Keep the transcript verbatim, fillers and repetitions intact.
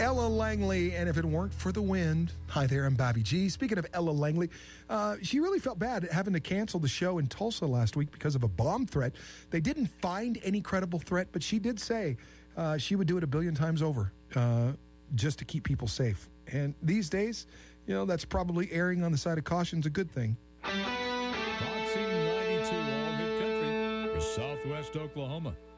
Ella Langley, and if it weren't for the wind. Hi there, I'm Bobby G. Speaking of Ella Langley, uh, she really felt bad having to cancel the show in Tulsa last week because of a bomb threat. They didn't find any credible threat, but she did say uh, she would do it a billion times over uh, just to keep people safe. And these days, you know, that's probably erring on the side of caution is a good thing. Foxy ninety-two, all hit country for Southwest Oklahoma.